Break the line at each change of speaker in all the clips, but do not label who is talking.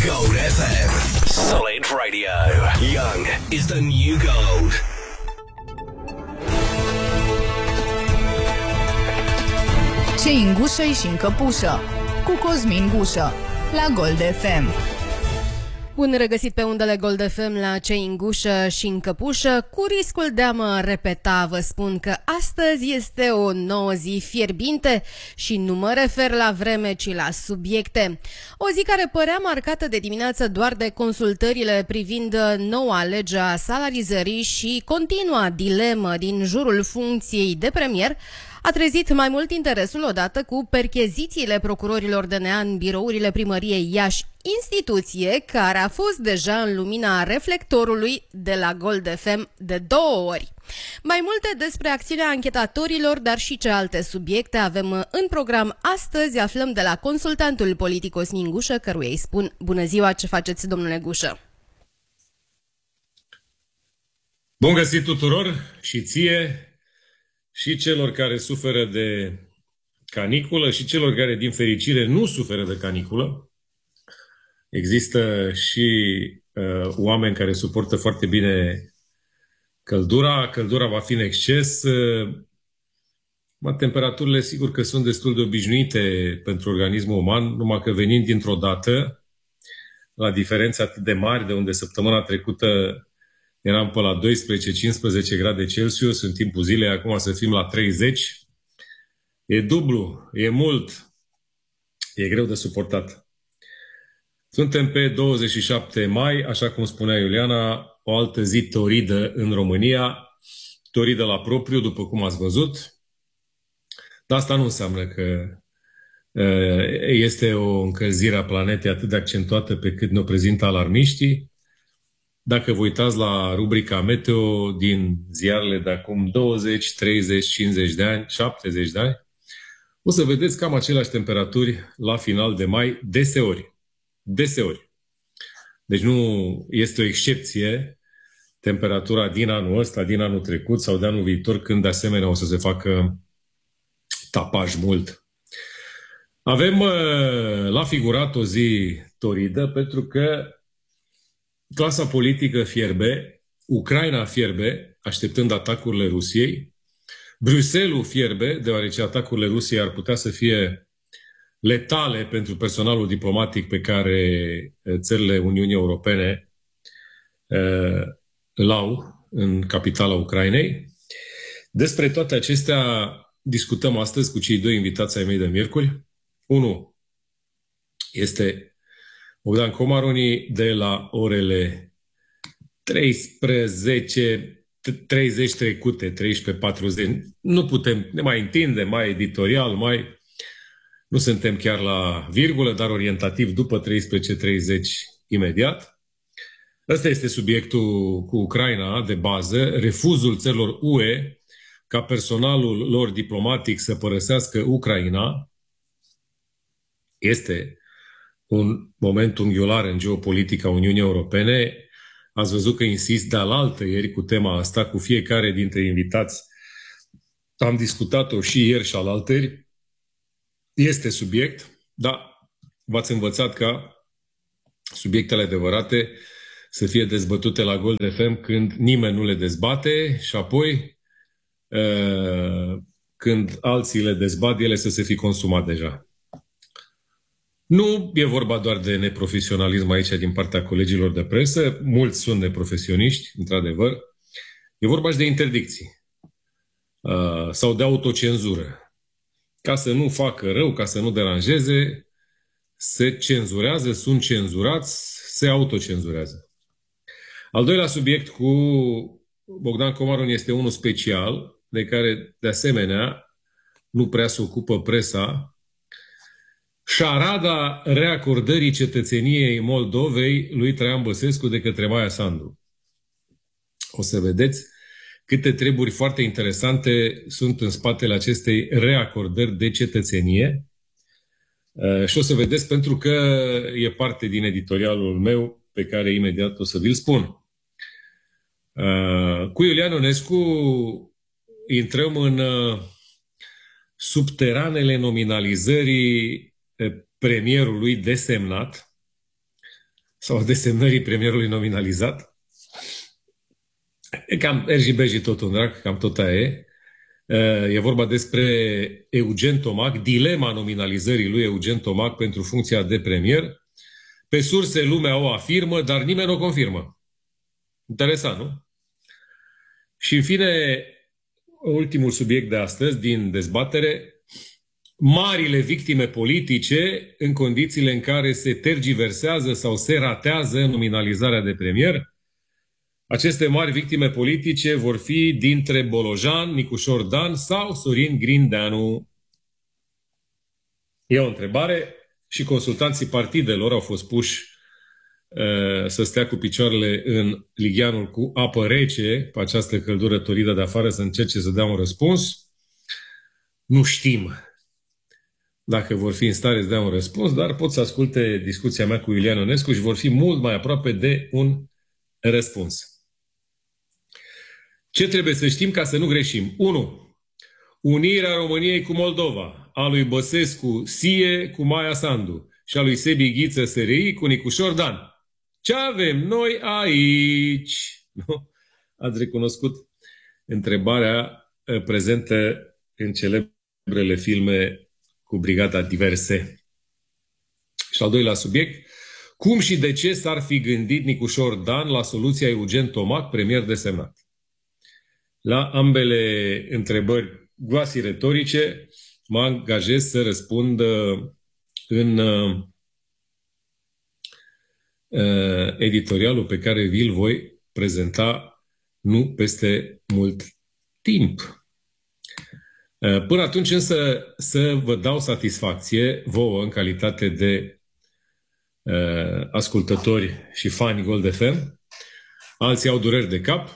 Gold FM. Solid Radio. Young is the new gold.
Ce-i în gușă și în căpușă, cu Cosmin Gușă, la Gold FM.
Bun regăsit pe undele Gold FM la Ce-i în gușă și în căpușă. Cu riscul de a mă repeta, vă spun că astăzi este o nouă zi fierbinte și nu mă refer la vreme, ci la subiecte. O zi care părea marcată de dimineață doar de consultările privind noua lege a salarizării și continua dilemă din jurul funcției de premier a trezit mai mult interesul odată cu perchezițiile procurorilor DNA în birourile primăriei Iași, instituție care a fost deja în lumina reflectorului de la Gold FM de 2 ori. Mai multe despre acțiunea anchetatorilor, dar și ce alte subiecte avem în program astăzi. Aflăm de la consultantul politic Cosmin Gușă, căruia îi spun bună ziua, ce faceți, domnule Gușă?
Bun găsit tuturor, și ție, și celor care suferă de caniculă și celor care, din fericire, nu suferă de caniculă. Există și oameni care suportă foarte bine căldura. Căldura va fi în exces. Temperaturile, sigur că sunt destul de obișnuite pentru organismul uman, numai că venind dintr-o dată, la diferențe atât de mari, de unde săptămâna trecută eram pe la 12-15 grade Celsius în timpul zilei, acum să fim la 30. E dublu, e mult, e greu de suportat. Suntem pe 27 mai, așa cum spunea Iuliana, o altă zi toridă în România, toridă la propriu, după cum ați văzut. Dar asta nu înseamnă că este o încălzire a planetei atât de accentuată pe cât ne-o prezintă alarmiștii. Dacă vă uitați la rubrica meteo din ziarele de acum 20, 30, 50 de ani, 70 de ani, o să vedeți cam aceleași temperaturi la final de mai, deseori. Deseori. Deci nu este o excepție temperatura din anul ăsta, din anul trecut sau de anul viitor, când de asemenea o să se facă tapaj mult. Avem la figurat o zi toridă pentru că clasa politică fierbe, Ucraina fierbe, așteptând atacurile Rusiei, Bruxelles fierbe, deoarece atacurile Rusiei ar putea să fie letale pentru personalul diplomatic pe care țările Uniunii Europene îl au în capitala Ucrainei. Despre toate acestea discutăm astăzi cu cei 2 invitați ai mei de miercuri. Unul este Bogdan Comaroni, de la orele 13:30 trecute, 13:40. Nu putem, ne mai întindem, mai editorial, nu suntem chiar la virgulă, dar orientativ după 13:30 imediat. Ăsta este subiectul cu Ucraina de bază, refuzul țărilor UE ca personalul lor diplomatic să părăsească Ucraina. Este un moment unghiular în geopolitica Uniunii Europene. Ați văzut că insist de alaltă ieri cu tema asta, cu fiecare dintre invitați. Am discutat-o și ieri și alaltări. Este subiect, dar v-ați învățat ca subiectele adevărate să fie dezbătute la Gold FM când nimeni nu le dezbate și apoi când alții le dezbat, ele să se fi consumat deja. Nu e vorba doar de neprofesionalism aici din partea colegilor de presă, mulți sunt neprofesioniști, într-adevăr. E vorba și de interdicții sau de autocenzură. Ca să nu facă rău, ca să nu deranjeze, se cenzurează, sunt cenzurați, se autocenzurează. Al doilea subiect cu Bogdan Comaroni este unul special, de care, de asemenea, nu prea se ocupă presa. Șarada reacordării cetățeniei Moldovei lui Traian Băsescu de către Maia Sandu. O să vedeți câte treburi foarte interesante sunt în spatele acestei reacordări de cetățenie. Și o să vedeți pentru că e parte din editorialul meu pe care imediat o să vi-l spun. Cu Iulian Ionescu intrăm în subteranele nominalizării premierului desemnat sau a desemnării premierului nominalizat. E cam erji-beji tot un drac, cam tot aia e. E vorba despre Eugen Tomac, dilema nominalizării lui Eugen Tomac pentru funcția de premier. Pe surse lumea o afirmă, dar nimeni nu o confirmă. Interesant, nu? Și în fine, ultimul subiect de astăzi din dezbatere, marile victime politice în condițiile în care se tergiversează sau se ratează nominalizarea de premier. Aceste mari victime politice vor fi dintre Bolojan, Nicușor Dan sau Sorin Grindeanu. E o întrebare și consultanții partidelor au fost puși să stea cu picioarele în ligheanul cu apă rece pe această căldură toridă de afară să încerce să dea un răspuns. Nu știm dacă vor fi în stare să dea un răspuns, dar pot să asculte discuția mea cu Iulian Ionescu și vor fi mult mai aproape de un răspuns. Ce trebuie să știm ca să nu greșim? 1. Unirea României cu Moldova, a lui Băsescu SIE cu Maia Sandu și a lui Sebi Ghiță SRI cu Nicușor Dan. Ce avem noi aici? Nu? Ați recunoscut întrebarea prezentă în celebrele filme cu Brigada Diverse. Și al doilea subiect, cum și de ce s-ar fi gândit Nicușor Dan la soluția Eugen Tomac, premier desemnat? La ambele întrebări goasii retorice mă angajez să răspund în editorialul pe care vi-l voi prezenta nu peste mult timp. Până atunci însă să vă dau satisfacție vouă în calitate de ascultători și fani Gold FM. Alții au dureri de cap.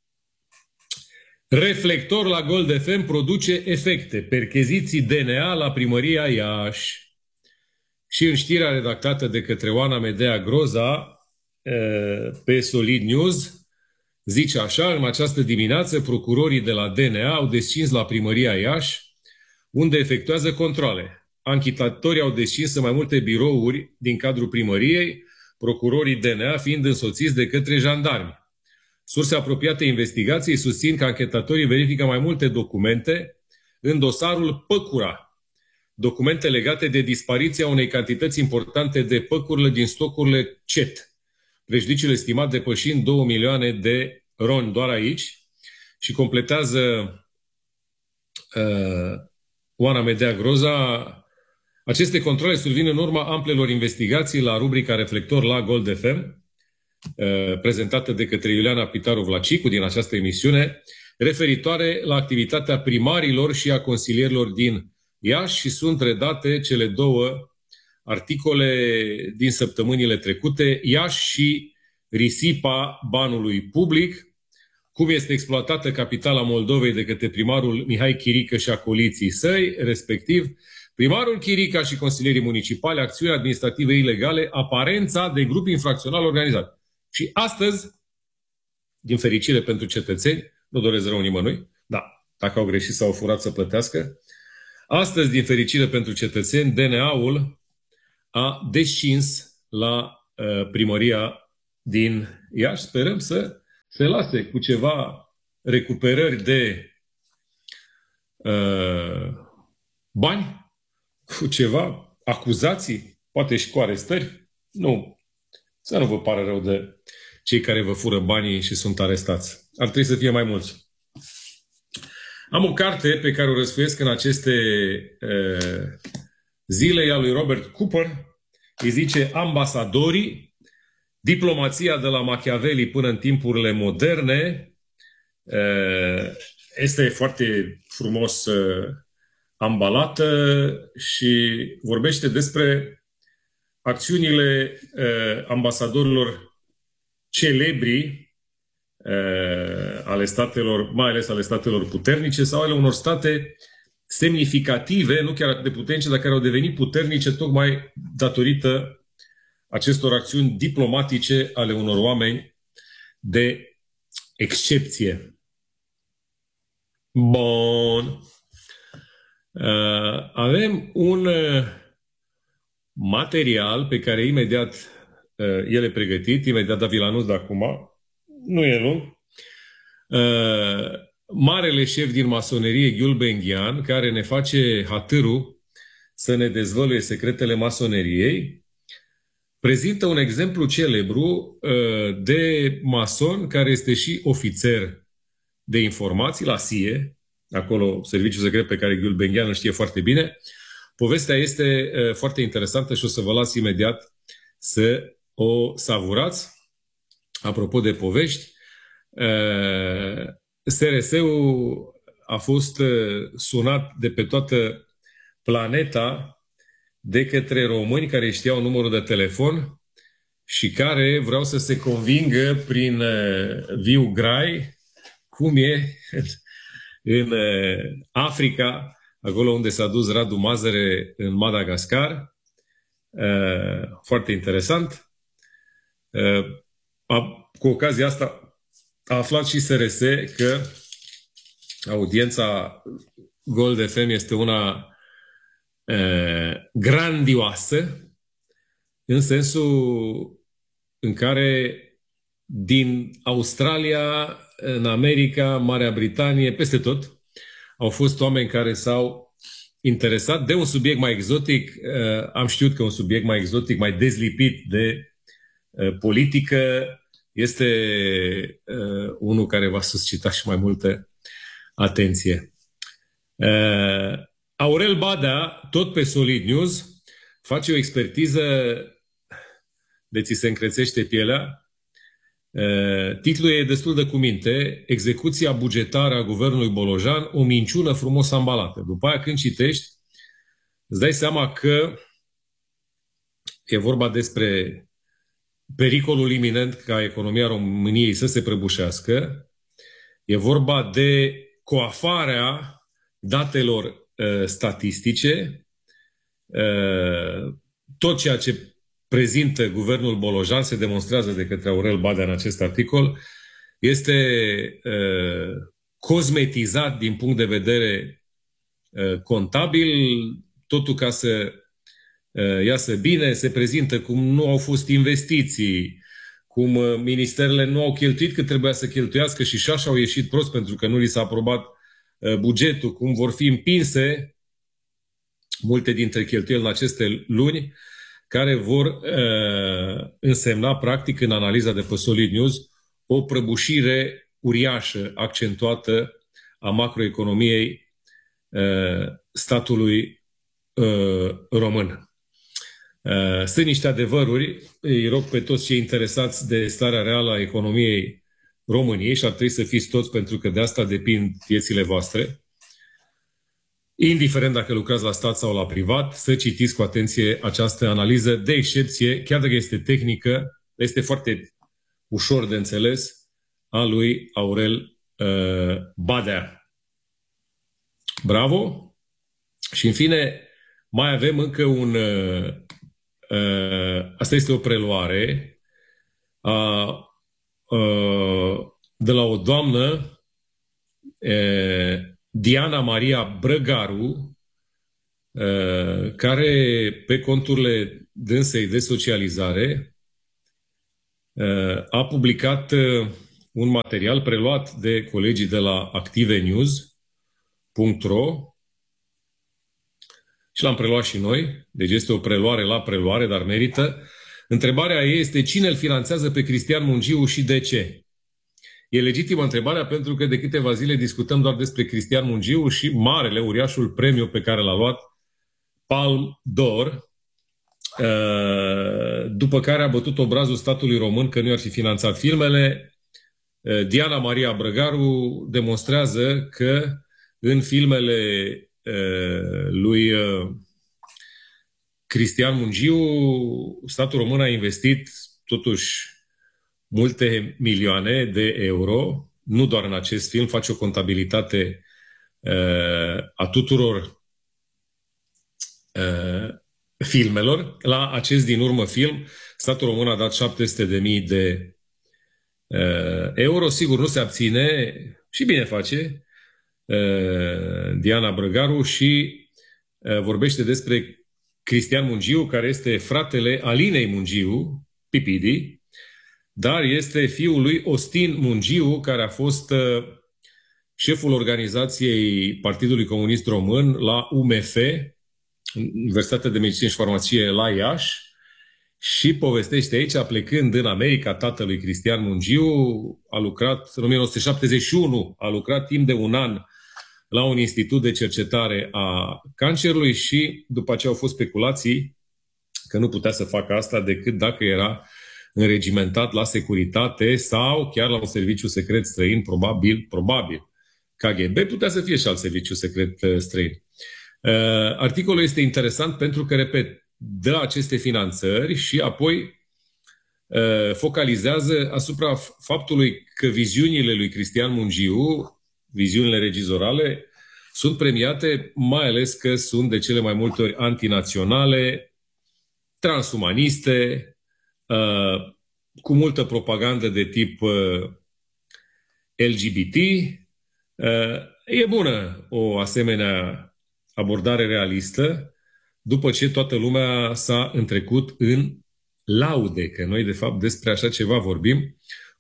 Reflector la Gold FM produce efecte. Percheziții DNA la primăria Iași. Și în știrea redactată de către Oana Medea Groza pe Solid News zice așa: în această dimineață procurorii de la DNA au descins la primăria Iași, unde efectuează controale. Anchetatorii au descins în mai multe birouri din cadrul primăriei, procurorii DNA fiind însoțiți de către jandarmi. Surse apropiate investigației susțin că anchetatorii verifică mai multe documente în dosarul Păcura. Documente legate de dispariția unei cantități importante de păcurile din stocurile CET. Prejudiciul estimat depășind 2 milioane de RON doar aici. Și completează Oana Medea Groza: aceste controle survin în urma amplelor investigații la rubrica Reflector la Gold FM, prezentată de către Iuliana Pitaru Vlacicu din această emisiune, referitoare la activitatea primarilor și a consilierilor din Iași, și sunt redate cele două articole din săptămânile trecute: Iași și risipa banului public, cum este exploatată capitala Moldovei de către primarul Mihai Chirică și acoliții săi, respectiv primarul Chirica și consilierii municipali, acțiuni administrative ilegale, aparența de grup infracțional organizat. Și astăzi, din fericire pentru cetățeni, nu doresc rău nimănui, da, dacă au greșit sau au furat să plătească, astăzi, din fericire pentru cetățeni, DNA-ul a descins la primăria din Iași. Sperăm să se lase cu ceva recuperări de bani, cu ceva acuzații, poate și cu arestări. Nu, să nu vă pară rău de cei care vă fură banii și sunt arestați. Ar trebui să fie mai mulți. Am o carte pe care o răsfoiesc în aceste zile, a lui Robert Cooper. Îi zice Ambasadorii, diplomația de la Machiavelli până în timpurile moderne. Este foarte frumos ambalată și vorbește despre acțiunile ambasadorilor celebri ale statelor, mai ales ale statelor puternice sau ale unor state semnificative, nu chiar de puternice, dar care au devenit puternice tocmai datorită acestor acțiuni diplomatice ale unor oameni de excepție. Bun. Avem un material pe care imediat el e pregătit, imediat da vi-l anunț de acum, nu e lung. Marele șef din masonerie, Gulbenkian, care ne face hatârul să ne dezvăluie secretele masoneriei, prezintă un exemplu celebru de mason care este și ofițer de informații la SIE, acolo serviciul secret pe care Gulbenkian îl știe foarte bine. Povestea este foarte interesantă și o să vă las imediat să o savurați. Apropo de povești, SRS-ul a fost sunat de pe toată planeta de către români care știau numărul de telefon și care vreau să se convingă prin viu grai cum e în Africa, acolo unde s-a dus Radu Mazăre în Madagascar. Foarte interesant. Cu ocazia asta a aflat și SRS că audiența Gold FM este una grandioasă, în sensul în care din Australia, în America, Marea Britanie, peste tot, au fost oameni care s-au interesat de un subiect mai exotic. Am știut că un subiect mai exotic, mai dezlipit de politică, este unul care va suscita și mai multă atenție. Aurel Badea, tot pe Solid News, face o expertiză de ți se încrețește pielea. Titlul e destul de cuminte: Execuția bugetară a guvernului Bolojan, o minciună frumos ambalată. După aia, când citești, îți dai seama că e vorba despre pericolul iminent ca economia României să se prăbușească. E vorba de coafarea datelor statistice. Tot ceea ce prezintă guvernul Bolojan, se demonstrează de către Aurel Badea în acest articol, este cosmetizat din punct de vedere contabil, totul ca să iasă bine, se prezintă cum nu au fost investiții, cum ministerele nu au cheltuit cât trebuia să cheltuiască și așa au ieșit prost pentru că nu li s-a aprobat bugetul, cum vor fi împinse multe dintre cheltuieli în aceste luni, care vor însemna, practic, în analiza de pe Solid News, o prăbușire uriașă, accentuată a macroeconomiei statului român. Sunt niște adevăruri, îi rog pe toți cei interesați de starea reală a economiei României, și ar trebui să fiți toți, pentru că de asta depind viețile voastre, indiferent dacă lucrați la stat sau la privat, să citiți cu atenție această analiză de excepție, chiar dacă este tehnică, este foarte ușor de înțeles, a lui Aurel Badea. Bravo! Și în fine, mai avem încă un... asta este o preluare de la o doamnă, Diana Maria Brăgaru, care pe conturile dânsei de socializare a publicat un material preluat de colegii de la activenews.ro și l-am preluat și noi, deci este o preluare la preluare, dar merită. Întrebarea ei este: cine îl finanțează pe Cristian Mungiu și de ce? E legitimă întrebarea, pentru că de câteva zile discutăm doar despre Cristian Mungiu și marele, uriașul premiu pe care l-a luat, Palme d'Or, după care a bătut obrazul statului român că nu i-ar fi finanțat filmele. Diana Maria Brăgaru demonstrează că în filmele lui Cristian Mungiu statul român a investit totuși multe milioane de euro, nu doar în acest film, face o contabilitate a tuturor filmelor. La acest din urmă film, statul român a dat 700.000 de euro. Sigur, nu se abține și bine face Diana Brăgaru și vorbește despre Cristian Mungiu, care este fratele Alinei Mungiu, Pipidi, dar este fiul lui Ostin Mungiu, care a fost șeful organizației Partidului Comunist Român la UMF, Universitatea de Medicină și Farmacie la Iași, și povestește aici, plecând în America, tatălui Cristian Mungiu, a lucrat în 1971, a lucrat timp de un an la un institut de cercetare a cancerului și după aceea au fost speculații că nu putea să facă asta decât dacă era înregimentat la securitate sau chiar la un serviciu secret străin, probabil. KGB putea să fie și alt serviciu secret străin. Articolul este interesant pentru că, repet, dă aceste finanțări și apoi focalizează asupra faptului că viziunile lui Cristian Mungiu, viziunile regizorale, sunt premiate, mai ales că sunt de cele mai multe ori antinaționale, transumaniste, cu multă propagandă de tip LGBT. E bună o asemenea abordare realistă după ce toată lumea s-a întrecut în laude, că noi de fapt despre așa ceva vorbim,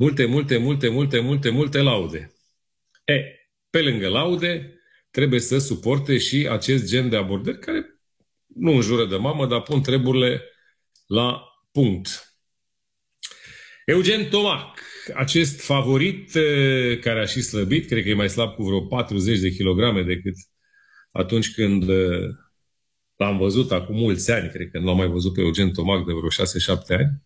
multe laude. Pe lângă laude trebuie să suporte și acest gen de abordări care nu înjură de mamă, dar pun treburile la punct. Eugen Tomac, acest favorit care a și slăbit, cred că e mai slab cu vreo 40 de kilograme decât atunci când l-am văzut acum mulți ani, cred că nu l-am mai văzut pe Eugen Tomac de vreo 6-7 ani.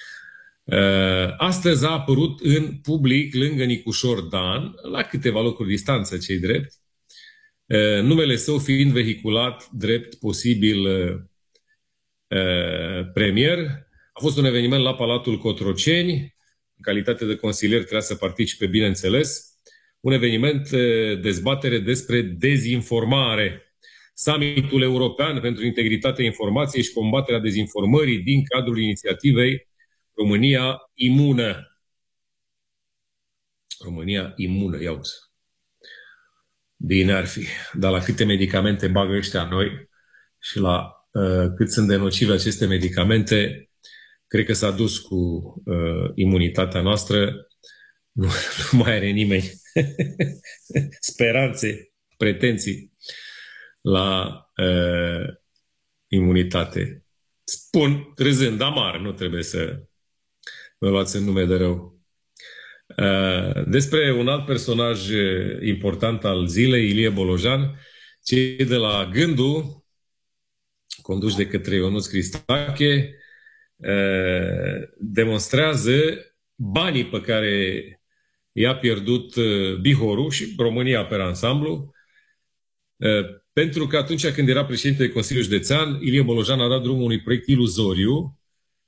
Astăzi a apărut în public lângă Nicușor Dan, la câteva locuri distanță, ce-i drept, numele său fiind vehiculat drept posibil premier. A fost un eveniment la Palatul Cotroceni, în calitate de consilier trebuia să participe, bineînțeles, un eveniment, dezbatere despre dezinformare. Summitul European pentru Integritatea Informației și combaterea dezinformării din cadrul inițiativei România Imună. România Imună, iauzi. Bine ar fi. Dar la câte medicamente bagă ăștia noi și la cât sunt de nocive aceste medicamente, cred că s-a dus cu imunitatea noastră. Nu mai are nimeni speranțe, pretenții la imunitate. Spun râzând amar, nu trebuie să mă luați în nume de rău. Despre un alt personaj important al zilei, Ilie Bolojan, cei de la Gândul, conduși de către Ionuț Cristache, demonstrează banii pe care i-a pierdut Bihorul și România pe ansamblu, pentru că atunci când era președinte de Consiliul Județean, Ilie Bolojan a dat drumul unui proiect iluzoriu,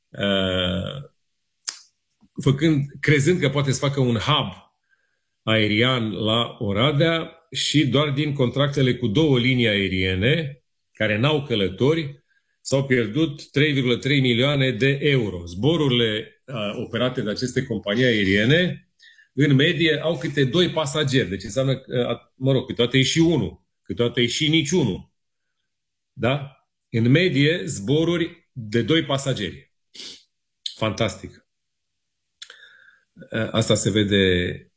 crezând că poate să facă un hub aerian la Oradea și doar din contractele cu 2 linii aeriene, care n-au călători, s-au pierdut 3,3 milioane de euro. Zborurile operate de aceste companii aeriene, în medie, au câte 2 pasageri. Deci înseamnă că, câteodată e și unul, câteodată e și niciunul. Da? În medie, zboruri de 2 pasageri. Fantastic. Asta se vede